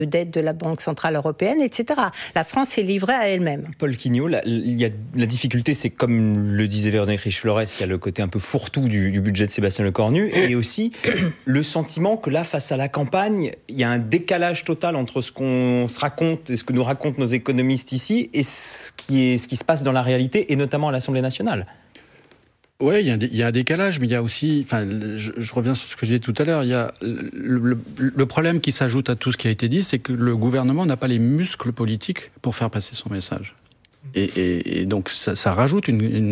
dette de la Banque Centrale Européenne, etc. La France est livrée à elle-même. Paul Quignot, la difficulté, c'est comme le disait Véronique Riche-Flores, il y a le côté un peu fourre-tout du budget de Sébastien Lecornu, et aussi le sentiment que là, face à la campagne, il y a un décalage total entre ce qu'on se raconte et ce que nous racontent nos économistes ici et ce qui se passe dans la réalité, et notamment à l'Assemblée nationale. Oui, il y a un décalage, mais il y a aussi, je reviens sur ce que j'ai dit tout à l'heure, il y a le problème qui s'ajoute à tout ce qui a été dit, c'est que le gouvernement n'a pas les muscles politiques pour faire passer son message. Et donc ça rajoute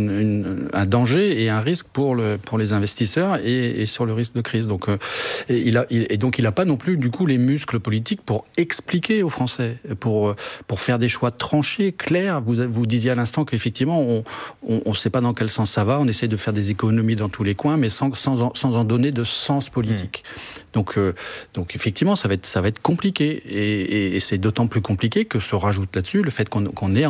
un danger et un risque pour les investisseurs et sur le risque de crise. Donc il a pas non plus du coup les muscles politiques pour expliquer aux Français, pour faire des choix tranchés, clairs. Vous disiez à l'instant qu'effectivement on sait pas dans quel sens ça va. On essaie de faire des économies dans tous les coins, mais sans en donner de sens politique. Donc effectivement ça va être compliqué et c'est d'autant plus compliqué que se rajoute là-dessus le fait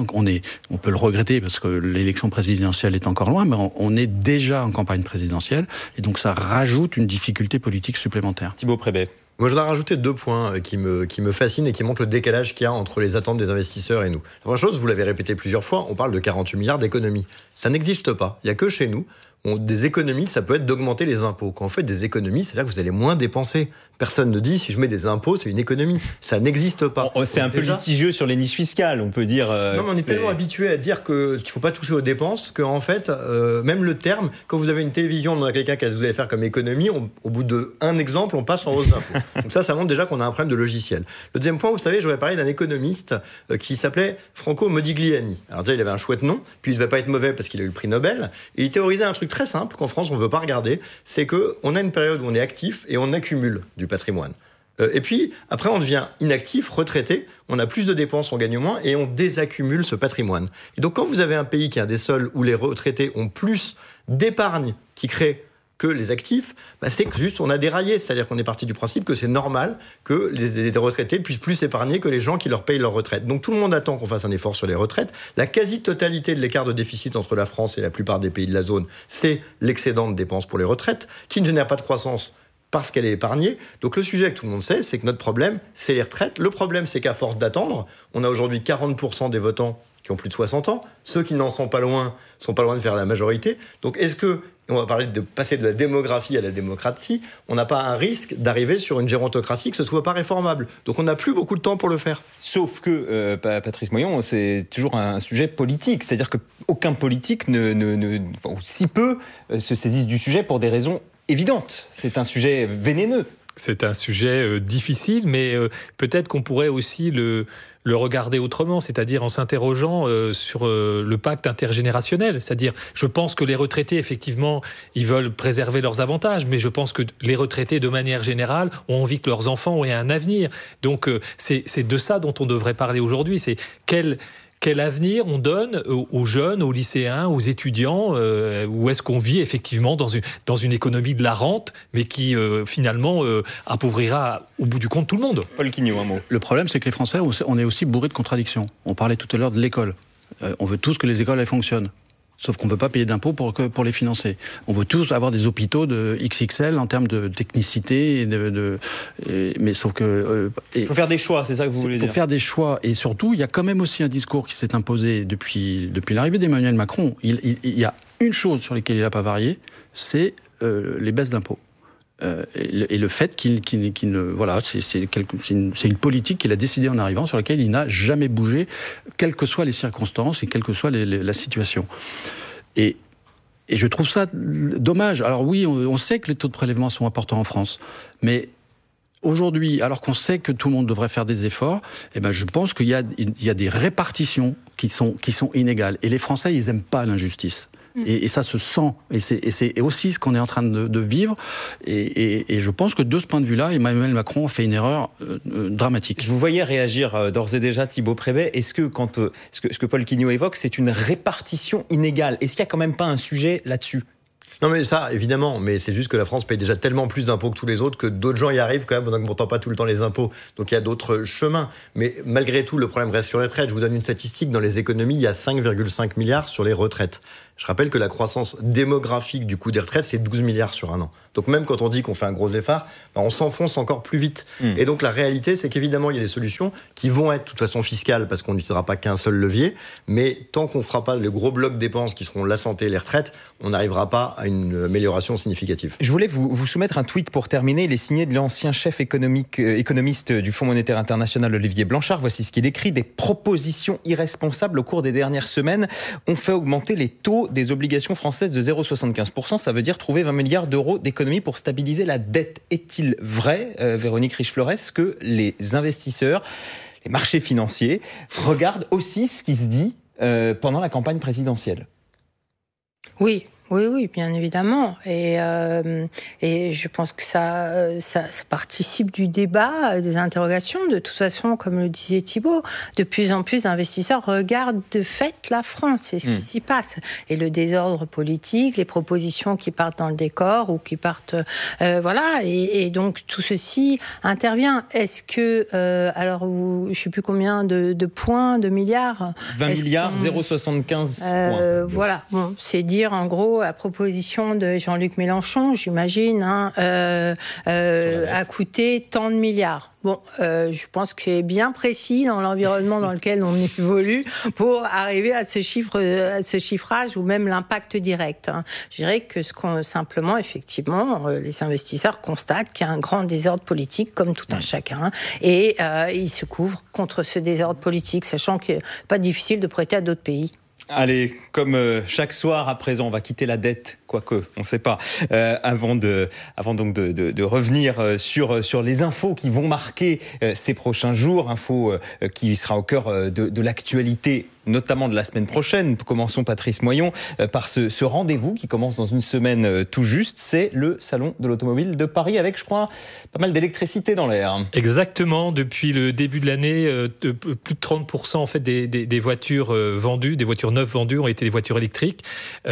on peut le regretter parce que l'élection présidentielle est encore loin, mais on est déjà en campagne présidentielle et donc ça rajoute une difficulté politique supplémentaire. Thibaut Prébet. Moi, je voudrais rajouter 2 points qui me fascinent et qui montrent le décalage qu'il y a entre les attentes des investisseurs et nous. La première chose, vous l'avez répété plusieurs fois, on parle de 48 milliards d'économies. Ça n'existe pas. Il n'y a que chez nous. Des économies, ça peut être d'augmenter les impôts. Quand vous faites des économies, c'est-à-dire que vous allez moins dépenser. Personne ne dit, si je mets des impôts, c'est une économie. Ça n'existe pas. C'est un peu litigieux sur les niches fiscales, on peut dire. Non, mais on est tellement habitué à dire qu'il ne faut pas toucher aux dépenses qu'en fait, même le terme, quand vous avez une télévision, on demande à quelqu'un qu'est-ce que vous allez faire comme économie, au bout d'un exemple, on passe en hausse d'impôts. Donc ça montre déjà qu'on a un problème de logiciel. Le deuxième point, vous savez, j'aurais parlé d'un économiste qui s'appelait Franco Modigliani. Alors déjà, il avait un chouette nom, puis il ne devait pas être mauvais parce qu'il a eu le prix Nobel, et il théorisait un truc très simple qu'en France, on ne veut pas regarder, c'est qu'on a une période où on est actif et on accumule du patrimoine. Et puis, après, on devient inactif, retraité, on a plus de dépenses, on gagne moins, et on désaccumule ce patrimoine. Et donc, quand vous avez un pays qui est un des seuls où les retraités ont plus d'épargne qui crée que les actifs, c'est que juste on a déraillé. C'est-à-dire qu'on est parti du principe que c'est normal que les retraités puissent plus épargner que les gens qui leur payent leur retraite. Donc tout le monde attend qu'on fasse un effort sur les retraites. La quasi-totalité de l'écart de déficit entre la France et la plupart des pays de la zone, c'est l'excédent de dépenses pour les retraites, qui ne génère pas de croissance parce qu'elle est épargnée. Donc le sujet que tout le monde sait, c'est que notre problème, c'est les retraites. Le problème, c'est qu'à force d'attendre, on a aujourd'hui 40% des votants qui ont plus de 60 ans. Ceux qui n'en sont pas loin de faire la majorité. Donc est-ce que, on va parler de passer de la démographie à la démocratie, on n'a pas un risque d'arriver sur une gérontocratie que ce ne soit pas réformable. Donc on n'a plus beaucoup de temps pour le faire. Sauf que, Patrice Moyon, c'est toujours un sujet politique. C'est-à-dire qu'aucun politique ou si peu se saisisse du sujet pour des raisons évidentes. C'est un sujet vénéneux. C'est un sujet difficile, mais peut-être qu'on pourrait aussi le regarder autrement, c'est-à-dire en s'interrogeant sur le pacte intergénérationnel. C'est-à-dire, je pense que les retraités, effectivement, ils veulent préserver leurs avantages, mais je pense que les retraités, de manière générale, ont envie que leurs enfants aient un avenir. Donc, c'est de ça dont on devrait parler aujourd'hui. C'est quel avenir on donne aux jeunes, aux lycéens, aux étudiants, où est-ce qu'on vit effectivement dans une économie de la rente, mais qui finalement appauvrira au bout du compte tout le monde. Paul Quignot, un mot. Le problème, c'est que les Français, on est aussi bourrés de contradictions. On parlait tout à l'heure de l'école. On veut tous que les écoles elles fonctionnent. Sauf qu'on ne veut pas payer d'impôts pour les financer. On veut tous avoir des hôpitaux de XXL en termes de technicité. Mais sauf que... il faut faire des choix, c'est ça que vous voulez dire. Il faut faire des choix. Et surtout, il y a quand même aussi un discours qui s'est imposé depuis l'arrivée d'Emmanuel Macron. Il y a une chose sur laquelle il n'a pas varié, c'est les baisses d'impôts. Et le fait qu'il ne... Voilà, c'est une politique qu'il a décidée en arrivant, sur laquelle il n'a jamais bougé, quelles que soient les circonstances et quelle que soit la situation. Et je trouve ça dommage. Alors oui, on sait que les taux de prélèvement sont importants en France, mais aujourd'hui, alors qu'on sait que tout le monde devrait faire des efforts, je pense qu'il y a des répartitions qui sont inégales. Et les Français, ils n'aiment pas l'injustice. Et ça se sent, et c'est aussi ce qu'on est en train de vivre, et je pense que de ce point de vue-là, Emmanuel Macron a fait une erreur dramatique. Je vous voyais réagir d'ores et déjà, Thibaut Prébet. Est-ce que ce que Paul Quignot évoque, c'est une répartition inégale? Est-ce qu'il n'y a quand même pas un sujet là-dessus? Non mais ça, évidemment, mais c'est juste que la France paye déjà tellement plus d'impôts que tous les autres que d'autres gens y arrivent quand même en n'augmentant pas tout le temps les impôts. Donc il y a d'autres chemins. Mais malgré tout, le problème reste sur les retraites. Je vous donne une statistique. Dans les économies, il y a 5,5 milliards sur les retraites. Je rappelle que la croissance démographique du coût des retraites, c'est 12 milliards sur un an. Donc même quand on dit qu'on fait un gros effort, on s'enfonce encore plus vite. Et donc la réalité, c'est qu'évidemment, il y a des solutions qui vont être de toute façon fiscales parce qu'on n'utilisera pas qu'un seul levier. Mais tant qu'on ne fera pas le gros bloc dépenses qui seront la santé et les retraites, on n'arrivera pas à une amélioration significative. Je voulais vous soumettre un tweet pour terminer. Il est signé de l'ancien chef économiste du Fonds monétaire international, Olivier Blanchard. Voici ce qu'il écrit. Des propositions irresponsables au cours des dernières semaines ont fait augmenter les taux des obligations françaises de 0,75%. Ça veut dire trouver 20 milliards d'euros d'économies pour stabiliser la dette. Est-il vrai, Véronique Riche-Flores, que les investisseurs, les marchés financiers regardent aussi ce qui se dit pendant la campagne présidentielle ? Oui, bien évidemment. Et je pense que ça participe du débat, des interrogations. De toute façon, comme le disait Thibault, de plus en plus d'investisseurs regardent de fait la France. C'est ce qui s'y passe. Et le désordre politique, les propositions qui partent dans le décor ou qui partent... voilà. Et donc, tout ceci intervient. Est-ce que... alors, je ne sais plus combien de points, de milliards. 20 milliards, 0,75 points. Voilà. Bon, c'est dire, en gros, la proposition de Jean-Luc Mélenchon, j'imagine, a coûté tant de milliards. Bon, je pense que c'est bien précis dans l'environnement dans lequel on évolue pour arriver à ce chiffrage ou même l'impact direct. Je dirais que simplement, effectivement, les investisseurs constatent qu'il y a un grand désordre politique, comme tout un chacun, et ils se couvrent contre ce désordre politique, sachant qu'il n'est pas difficile de prêter à d'autres pays. Allez, comme chaque soir à présent, on va quitter la dette, quoique, on ne sait pas, avant donc de revenir sur les infos qui vont marquer ces prochains jours, infos qui sera au cœur de l'actualité, notamment de la semaine prochaine. Commençons, Patrice Moyon, par ce rendez-vous qui commence dans une semaine tout juste. C'est le Salon de l'Automobile de Paris avec, je crois, pas mal d'électricité dans l'air. Exactement. Depuis le début de l'année, plus de 30% en fait, des voitures vendues, des voitures neuves vendues ont été des voitures électriques.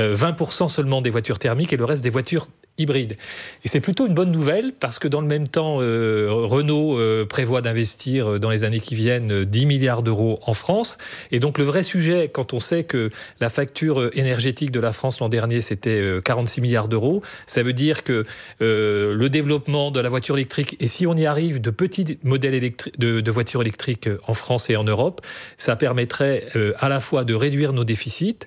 20% seulement des voitures thermiques et le reste des voitures hybride. Et c'est plutôt une bonne nouvelle parce que dans le même temps, Renault prévoit d'investir dans les années qui viennent 10 milliards d'euros en France. Et donc le vrai sujet, quand on sait que la facture énergétique de la France l'an dernier, c'était 46 milliards d'euros, ça veut dire que le développement de la voiture électrique, et si on y arrive, de petits modèles de voitures électriques en France et en Europe, ça permettrait à la fois de réduire nos déficits,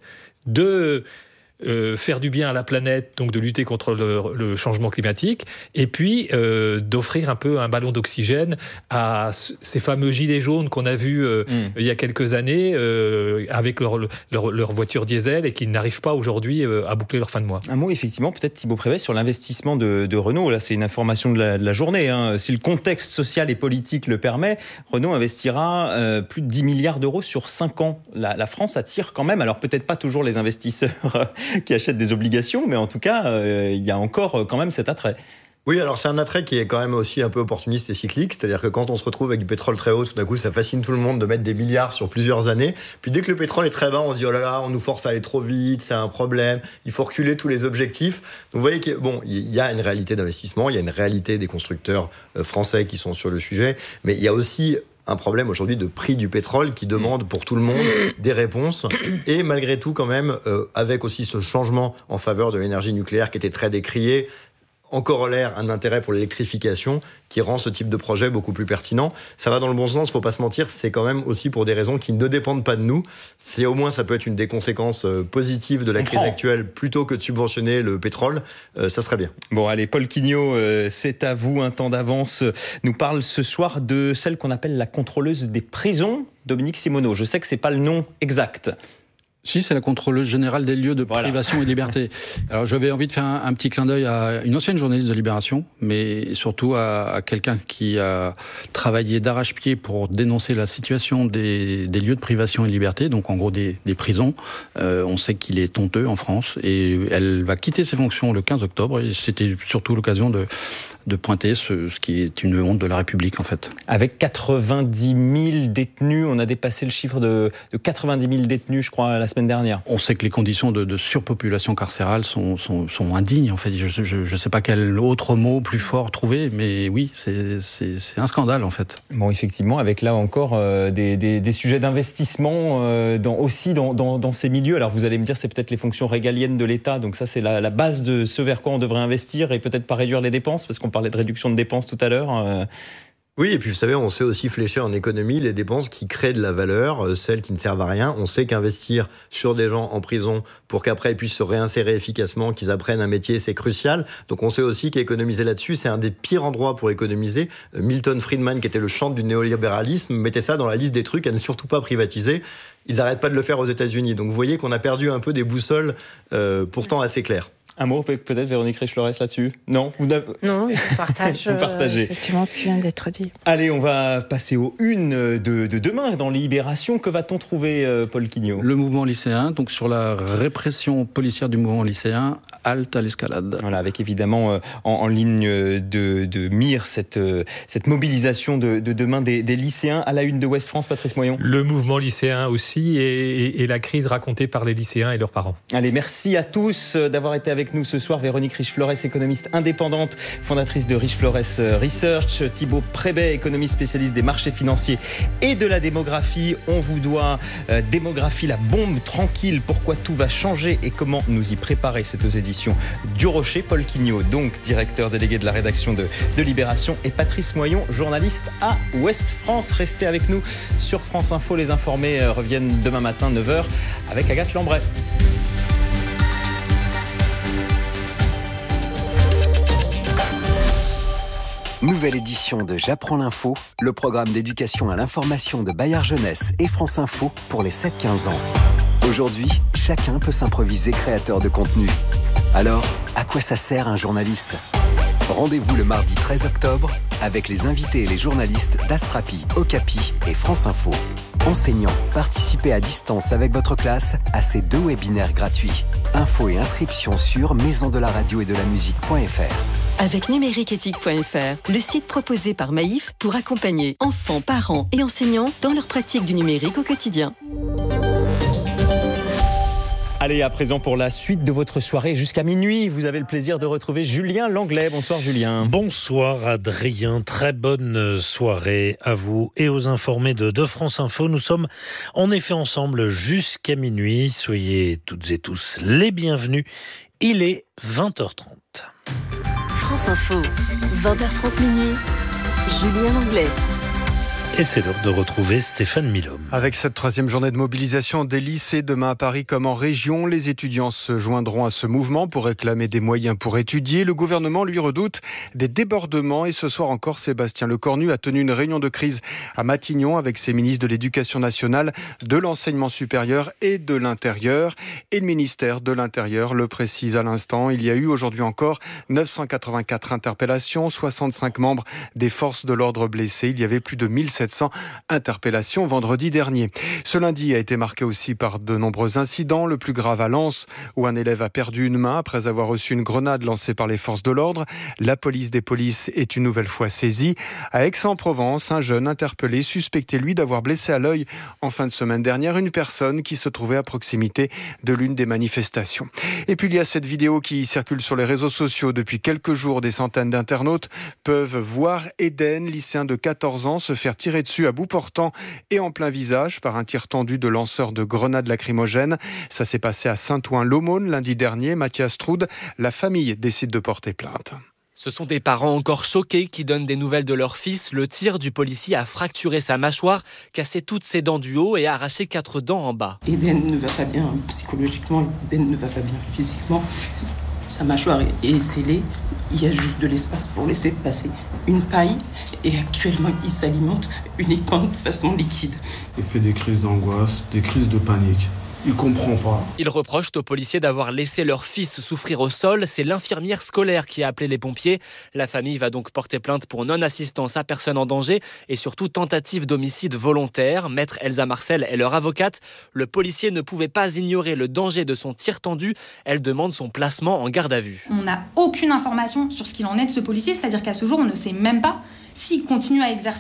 de faire du bien à la planète, donc de lutter contre le changement climatique, et puis d'offrir un peu un ballon d'oxygène à ces fameux gilets jaunes qu'on a vus il y a quelques années avec leur voiture diesel et qui n'arrivent pas aujourd'hui à boucler leur fin de mois. Un mot effectivement, peut-être Thibault Prévet, sur l'investissement de Renault. Là, c'est une information de la journée. Hein. Si le contexte social et politique le permet, Renault investira plus de 10 milliards d'euros sur 5 ans. La France attire quand même, alors peut-être pas toujours les investisseurs qui achètent des obligations, mais en tout cas, il y a encore quand même cet attrait. Oui, alors c'est un attrait qui est quand même aussi un peu opportuniste et cyclique, c'est-à-dire que quand on se retrouve avec du pétrole très haut, tout d'un coup ça fascine tout le monde de mettre des milliards sur plusieurs années, puis dès que le pétrole est très bas, on dit oh là là, on nous force à aller trop vite, c'est un problème, il faut reculer tous les objectifs. Donc vous voyez qu'il y a une réalité d'investissement, il y a une réalité des constructeurs français qui sont sur le sujet, mais il y a aussi un problème aujourd'hui de prix du pétrole qui demande pour tout le monde des réponses. Et malgré tout, quand même, avec aussi ce changement en faveur de l'énergie nucléaire qui était très décrié, en corollaire, un intérêt pour l'électrification qui rend ce type de projet beaucoup plus pertinent. Ça va dans le bon sens, il ne faut pas se mentir, c'est quand même aussi pour des raisons qui ne dépendent pas de nous. C'est au moins, ça peut être une des conséquences positives de la crise actuelle, plutôt que de subventionner le pétrole, ça serait bien. Bon, allez, Paul Quignot, c'est à vous, un temps d'avance, nous parle ce soir de celle qu'on appelle la contrôleuse des prisons, Dominique Simoneau. Je sais que ce n'est pas le nom exact. Si, c'est la contrôleuse générale des lieux de privation et de liberté. Alors j'avais envie de faire un petit clin d'œil à une ancienne journaliste de Libération, mais surtout à quelqu'un qui a travaillé d'arrache-pied pour dénoncer la situation des lieux de privation et de liberté, donc en gros des prisons. On sait qu'il est honteux en France et elle va quitter ses fonctions le 15 octobre et c'était surtout l'occasion de pointer ce qui est une honte de la République, en fait. Avec 90 000 détenus, on a dépassé le chiffre de 90 000 détenus, je crois, la semaine dernière. On sait que les conditions de surpopulation carcérale sont indignes, en fait. Je ne sais pas quel autre mot plus fort trouver, mais oui, c'est un scandale, en fait. Bon, effectivement, avec là encore des sujets d'investissement aussi dans ces milieux. Alors vous allez me dire, c'est peut-être les fonctions régaliennes de l'État, donc ça c'est la base de ce vers quoi on devrait investir et peut-être pas réduire les dépenses, parce qu'on parlait de réduction de dépenses tout à l'heure. Oui, et puis vous savez, on sait aussi flécher en économie les dépenses qui créent de la valeur, celles qui ne servent à rien. On sait qu'investir sur des gens en prison pour qu'après ils puissent se réinsérer efficacement, qu'ils apprennent un métier, c'est crucial. Donc on sait aussi qu'économiser là-dessus, c'est un des pires endroits pour économiser. Milton Friedman, qui était le chantre du néolibéralisme, mettait ça dans la liste des trucs à ne surtout pas privatiser. Ils n'arrêtent pas de le faire aux États-Unis. Donc vous voyez qu'on a perdu un peu des boussoles pourtant assez claires. Un mot peut-être, Véronique Riche-Flores, là-dessus ? Non, non, je partage effectivement ce qui vient d'être dit. Allez, on va passer aux unes de demain dans Libération. Que va-t-on trouver, Paul Quignot ? Le mouvement lycéen, donc sur la répression policière du mouvement lycéen, halte à l'escalade. Voilà, avec évidemment en ligne de mire cette mobilisation de demain des lycéens. À la une de Ouest France, Patrice Moyon. Le mouvement lycéen aussi et la crise racontée par les lycéens et leurs parents. Allez, merci à tous d'avoir été avec nous ce soir. Véronique Riche-Flores, économiste indépendante, fondatrice de Riche-Flores Research. Thibaut Prébet, économiste spécialiste des marchés financiers et de la démographie. On vous doit Démographie, la bombe tranquille. Pourquoi tout va changer et comment nous y préparer. C'est aux éditions du Rocher. Paul Quignot, donc directeur délégué de la rédaction de Libération, et Patrice Moyon, journaliste à Ouest France. Restez avec nous sur France Info. Les informés reviennent demain matin 9h avec Agathe Lambray. Nouvelle édition de J'apprends l'info, le programme d'éducation à l'information de Bayard Jeunesse et France Info pour les 7-15 ans. Aujourd'hui, chacun peut s'improviser créateur de contenu. Alors, à quoi ça sert un journaliste ? Rendez-vous le mardi 13 octobre avec les invités et les journalistes d'Astrapi, Okapi et France Info. Enseignants, participez à distance avec votre classe à ces 2 webinaires gratuits. Infos et inscriptions sur maisondelaradio-et-de-la-musique.fr. Avec numériqueéthique.fr, le site proposé par Maïf pour accompagner enfants, parents et enseignants dans leur pratique du numérique au quotidien. Allez, à présent pour la suite de votre soirée jusqu'à minuit, vous avez le plaisir de retrouver Julien Langlais. Bonsoir Julien. Bonsoir Adrien, très bonne soirée à vous et aux informés de France Info. Nous sommes en effet ensemble jusqu'à minuit. Soyez toutes et tous les bienvenus. Il est 20h30. France Info, 20h30 minuit, Julien Langlais. Et c'est l'heure de retrouver Stéphane Milhomme. Avec cette 3e journée de mobilisation des lycées demain à Paris comme en région, les étudiants se joindront à ce mouvement pour réclamer des moyens pour étudier. Le gouvernement lui redoute des débordements et ce soir encore, Sébastien Lecornu a tenu une réunion de crise à Matignon avec ses ministres de l'Éducation nationale, de l'enseignement supérieur et de l'Intérieur. Et le ministère de l'Intérieur le précise à l'instant, il y a eu aujourd'hui encore 984 interpellations, 65 membres des forces de l'ordre blessés. Il y avait plus de 1700 interpellations vendredi dernier. Ce lundi a été marqué aussi par de nombreux incidents. Le plus grave à Lens, où un élève a perdu une main après avoir reçu une grenade lancée par les forces de l'ordre. La police des polices est une nouvelle fois saisie. À Aix-en-Provence, un jeune interpellé suspecté, lui, d'avoir blessé à l'œil en fin de semaine dernière une personne qui se trouvait à proximité de l'une des manifestations. Et puis il y a cette vidéo qui circule sur les réseaux sociaux depuis quelques jours. Des centaines d'internautes peuvent voir Eden, lycéen de 14 ans, se faire tirer dessus à bout portant et en plein visage par un tir tendu de lanceurs de grenades lacrymogènes. Ça s'est passé à Saint-Ouen-l'Aumône lundi dernier. Mathias Troud, la famille décide de porter plainte. Ce sont des parents encore choqués qui donnent des nouvelles de leur fils. Le tir du policier a fracturé sa mâchoire, cassé toutes ses dents du haut et arraché 4 dents en bas. Eden ne va pas bien psychologiquement, Eden ne va pas bien physiquement. Sa mâchoire est scellée, il y a juste de l'espace pour laisser passer une paille et actuellement il s'alimente uniquement de façon liquide. Il fait des crises d'angoisse, des crises de panique. Il comprend pas. Ils reprochent aux policiers d'avoir laissé leur fils souffrir au sol. C'est l'infirmière scolaire qui a appelé les pompiers. La famille va donc porter plainte pour non-assistance à personne en danger et surtout tentative d'homicide volontaire. Maître Elsa Marcel est leur avocate. Le policier ne pouvait pas ignorer le danger de son tir tendu. Elle demande son placement en garde à vue. On n'a aucune information sur ce qu'il en est de ce policier, c'est-à-dire qu'à ce jour, on ne sait même pas s'il continue à exercer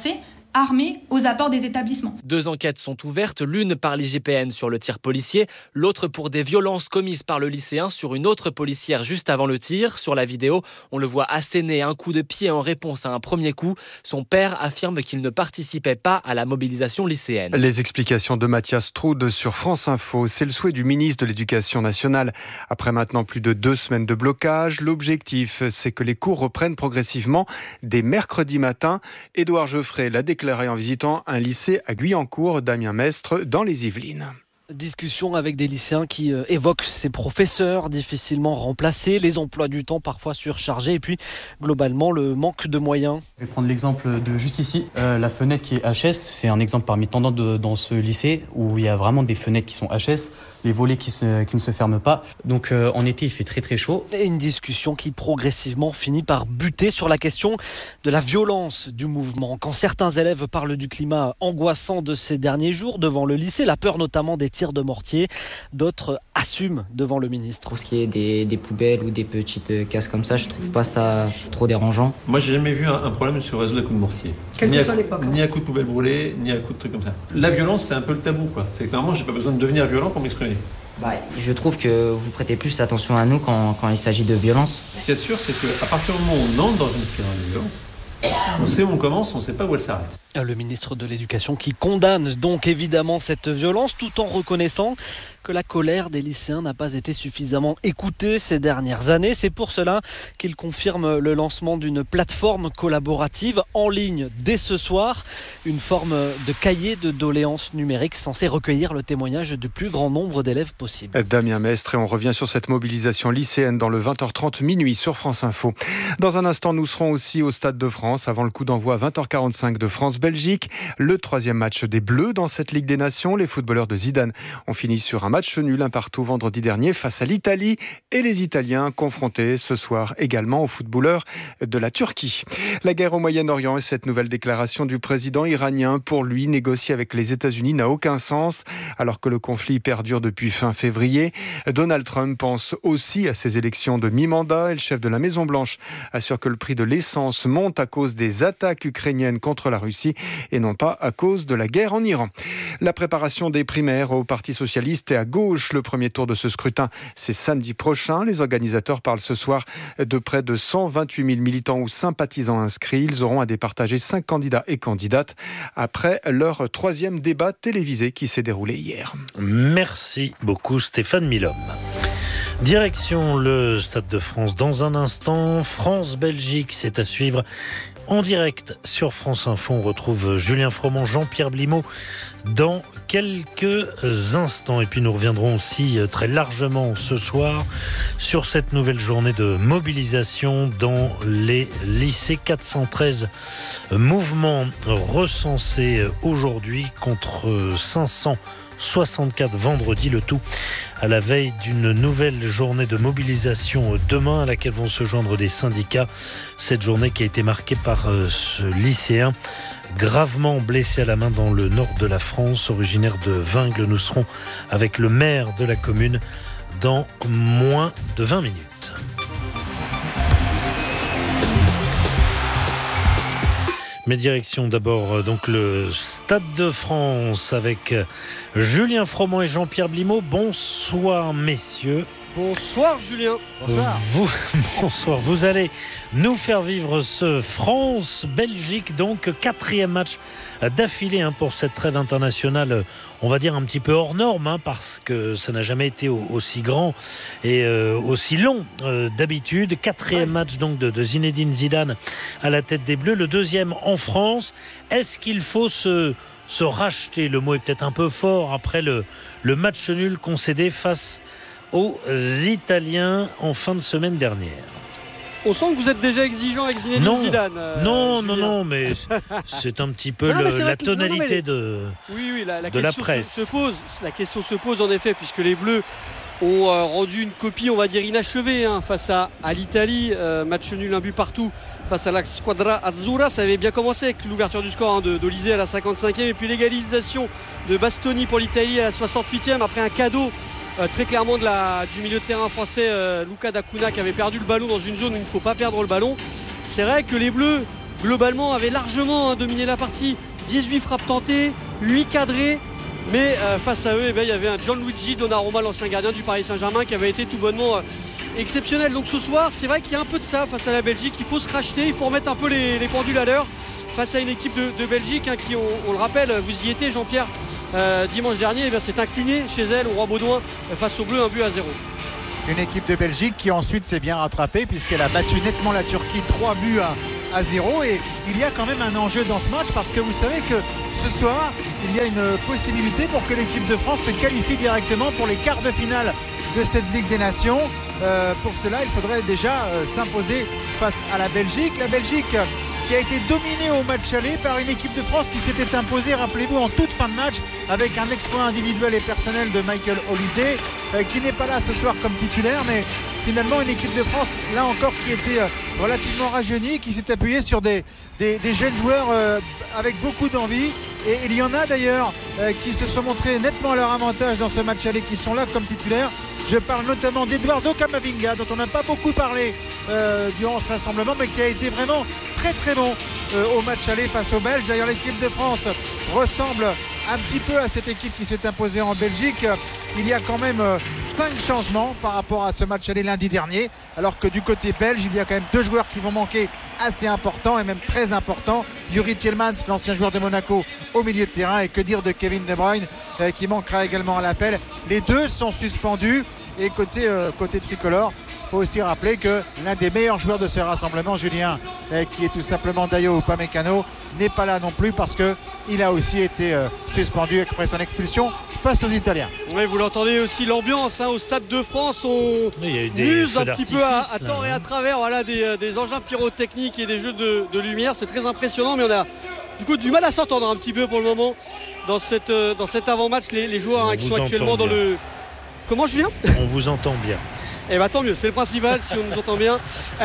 armés aux abords des établissements. 2 enquêtes sont ouvertes, l'une par l'IGPN sur le tir policier, l'autre pour des violences commises par le lycéen sur une autre policière juste avant le tir. Sur la vidéo, on le voit asséner un coup de pied en réponse à un premier coup. Son père affirme qu'il ne participait pas à la mobilisation lycéenne. Les explications de Mathias Troude sur France Info. C'est le souhait du ministre de l'Éducation nationale. Après maintenant plus de 2 semaines de blocage, l'objectif, c'est que les cours reprennent progressivement dès mercredi matin. Édouard Geoffrey l'a déclaré en visitant un lycée à Guyancourt, Damien Mestre, dans les Yvelines. Discussion avec des lycéens qui évoquent ces professeurs difficilement remplacés, les emplois du temps parfois surchargés et puis globalement le manque de moyens. Je vais prendre l'exemple de juste ici, la fenêtre qui est HS, c'est un exemple parmi tant d'autres dans ce lycée où il y a vraiment des fenêtres qui sont HS, les volets qui ne se ferment pas. Donc en été il fait très très chaud. Et une discussion qui progressivement finit par buter sur la question de la violence du mouvement. Quand certains élèves parlent du climat angoissant de ces derniers jours devant le lycée, la peur notamment des tirs de mortier, d'autres assument devant le ministre. Pour ce qui est des poubelles ou des petites casses comme ça, je trouve pas ça trop dérangeant. Moi j'ai jamais vu un problème sur le réseau des coups de mortier. Quelle que soit l'époque. Ni à coups de poubelle brûlée, ni à coups de trucs comme ça. La violence c'est un peu le tabou quoi. C'est que normalement j'ai pas besoin de devenir violent pour m'exprimer. Je trouve que vous prêtez plus attention à nous quand il s'agit de violence. Ce qu'il y a de sûr c'est qu'à partir du moment où on entre dans une spirale de violence, on sait où on commence, on ne sait pas où elle s'arrête. Le ministre de l'Éducation qui condamne donc évidemment cette violence tout en reconnaissant que la colère des lycéens n'a pas été suffisamment écoutée ces dernières années. C'est pour cela qu'il confirme le lancement d'une plateforme collaborative en ligne dès ce soir. Une forme de cahier de doléances numérique censé recueillir le témoignage du plus grand nombre d'élèves possible. Damien Mestre, et on revient sur cette mobilisation lycéenne dans le 20h30 minuit sur France Info. Dans un instant, nous serons aussi au Stade de France avant le coup d'envoi à 20h45 de France-Belgique. Le 3e match des Bleus dans cette Ligue des Nations. Les footballeurs de Zidane ont fini sur un match nul, un partout vendredi dernier face à l'Italie, et les Italiens confrontés ce soir également aux footballeurs de la Turquie. La guerre au Moyen-Orient et cette nouvelle déclaration du président iranien, pour lui, négocier avec les États-Unis n'a aucun sens. Alors que le conflit perdure depuis fin février, Donald Trump pense aussi à ces élections de mi-mandat et le chef de la Maison-Blanche assure que le prix de l'essence monte à cause des attaques ukrainiennes contre la Russie et non pas à cause de la guerre en Iran. La préparation des primaires au Parti socialiste et à gauche. Le premier tour de ce scrutin, c'est samedi prochain. Les organisateurs parlent ce soir de près de 128 000 militants ou sympathisants inscrits. Ils auront à départager 5 candidats et candidates après leur 3e débat télévisé qui s'est déroulé hier. Merci beaucoup Stéphane Milhomme. Direction le Stade de France dans un instant. France-Belgique, c'est à suivre en direct sur France Info. On retrouve Julien Froment, Jean-Pierre Blimaud dans quelques instants. Et puis nous reviendrons aussi très largement ce soir sur cette nouvelle journée de mobilisation dans les lycées. 413 mouvements recensés aujourd'hui contre 564 vendredi, le tout à la veille d'une nouvelle journée de mobilisation demain à laquelle vont se joindre des syndicats. Cette journée qui a été marquée par ce lycéen gravement blessé à la main dans le nord de la France, originaire de Vingles. Nous serons avec le maire de la commune dans moins de 20 minutes. Mais direction d'abord donc le Stade de France avec Julien Froment et Jean-Pierre Blimaud. Bonsoir messieurs. Bonsoir Julien. Bonsoir. Bonsoir. Vous allez nous faire vivre ce France-Belgique, donc 4e match d'affilée pour cette trêve internationale, on va dire un petit peu hors norme, parce que ça n'a jamais été aussi grand et aussi long d'habitude. 4e match donc de Zinedine Zidane à la tête des Bleus, le 2e en France. Est-ce qu'il faut se racheter? Le mot est peut-être un peu fort après le match nul concédé face aux Italiens en fin de semaine dernière. On sent que vous êtes déjà exigeant avec Zinedine Zidane. Non, mais c'est un petit peu la tonalité de la presse. La question se pose en effet, puisque les Bleus ont rendu une copie, on va dire, inachevée face à l'Italie. Match nul, un but partout face à la Squadra Azzurra. Ça avait bien commencé avec l'ouverture du score d'Olise à la 55e et puis l'égalisation de Bastoni pour l'Italie à la 68e après un cadeau très clairement du milieu de terrain français Luca D'Acuna, qui avait perdu le ballon dans une zone où il ne faut pas perdre le ballon. C'est vrai que les Bleus globalement avaient largement dominé la partie, 18 frappes tentées, 8 cadrées. Mais face à eux, il y avait un Gianluigi Donnarumma, l'ancien gardien du Paris Saint-Germain, qui avait été tout bonnement exceptionnel. Donc ce soir, c'est vrai qu'il y a un peu de ça face à la Belgique. Il faut se racheter, il faut remettre un peu les pendules à l'heure face à une équipe de Belgique qui, on le rappelle, vous y étiez, Jean-Pierre, dimanche dernier, s'est inclinée chez elle au Roi Baudouin face aux Bleus, 1-0. Une équipe de Belgique qui ensuite s'est bien rattrapée puisqu'elle a battu nettement la Turquie 3-0 et il y a quand même un enjeu dans ce match parce que vous savez que ce soir il y a une possibilité pour que l'équipe de France se qualifie directement pour les quarts de finale de cette Ligue des Nations. Pour cela il faudrait déjà s'imposer face à la Belgique. La Belgique qui a été dominée au match aller par une équipe de France qui s'était imposée, rappelez-vous, en toute fin de match avec un exploit individuel et personnel de Michael Olise qui n'est pas là ce soir comme titulaire, mais finalement une équipe de France là encore qui était relativement rajeunie, qui s'est appuyée sur des jeunes joueurs avec beaucoup d'envie, et il y en a d'ailleurs qui se sont montrés nettement à leur avantage dans ce match aller, qui sont là comme titulaires. Je parle notamment d'Eduardo Camavinga, dont on n'a pas beaucoup parlé durant ce rassemblement, mais qui a été vraiment très très bon au match aller face aux Belges. D'ailleurs l'équipe de France ressemble un petit peu à cette équipe qui s'est imposée en Belgique. Il y a quand même 5 changements par rapport à ce match aller lundi dernier, alors que du côté belge il y a quand même 2 joueurs qui vont manquer assez importants et même très importants. Yuri Tielemans, l'ancien joueur de Monaco, au milieu de terrain, et que dire de Kevin De Bruyne qui manquera également à l'appel. Les deux sont suspendus. Et côté tricolore, il faut aussi rappeler que l'un des meilleurs joueurs de ce rassemblement, Julien, qui est tout simplement Dayo Upamecano, n'est pas là non plus parce qu'il a aussi été suspendu après son expulsion face aux Italiens. Oui, vous l'entendez aussi, l'ambiance au Stade de France, on use un petit peu à tort et à travers des engins pyrotechniques et des jeux de lumière. C'est très impressionnant, mais on a du coup du mal à s'entendre un petit peu pour le moment dans cet avant-match. Les joueurs qui sont actuellement dans le... Comment, Julien ? On vous entend bien. Eh bien tant mieux, c'est le principal si on nous entend bien.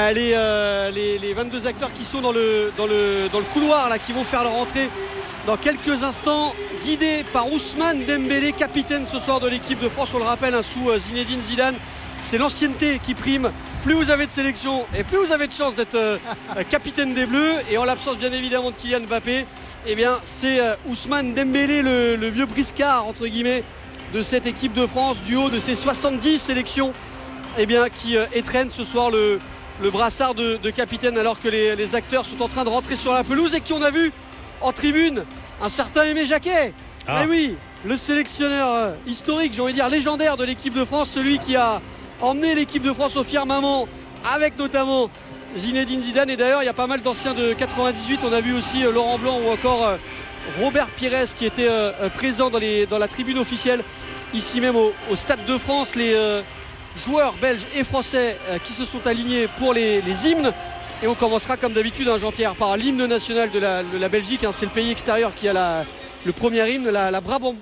Les 22 acteurs qui sont dans le couloir là, qui vont faire leur entrée dans quelques instants, guidés par Ousmane Dembélé, capitaine ce soir de l'équipe de France. On le rappelle, sous Zinedine Zidane, c'est l'ancienneté qui prime. Plus vous avez de sélection et plus vous avez de chance d'être capitaine des Bleus. Et en l'absence bien évidemment de Kylian Mbappé, eh bien c'est Ousmane Dembélé, le vieux briscard entre guillemets de cette équipe de France, du haut de ses 70 sélections, qui étreignent ce soir le brassard de capitaine, alors que les acteurs sont en train de rentrer sur la pelouse et qui on a vu en tribune un certain Aimé Jacquet. Et oui, le sélectionneur historique, j'ai envie de dire légendaire de l'équipe de France, celui qui a emmené l'équipe de France au firmament avec notamment Zinedine Zidane. Et d'ailleurs il y a pas mal d'anciens de 98, on a vu aussi Laurent Blanc ou encore Robert Pires qui était présent dans la tribune officielle ici même au Stade de France. Les joueurs belges et français qui se sont alignés pour les hymnes, et on commencera comme d'habitude, Jean-Pierre, par l'hymne national de la Belgique. C'est le pays extérieur qui a le premier hymne, la Brabançonne.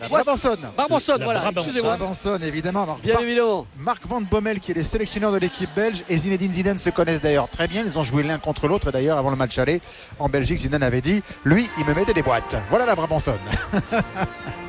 Voilà, excusez-moi. Brabançonne, évidemment. Bien évidemment. Marc Van Bommel, qui est le sélectionneur de l'équipe belge, et Zinedine Zidane se connaissent d'ailleurs très bien. Ils ont joué l'un contre l'autre. D'ailleurs, avant le match aller en Belgique, Zidane avait dit, lui, il me mettait des boîtes. Voilà la Brabançonne.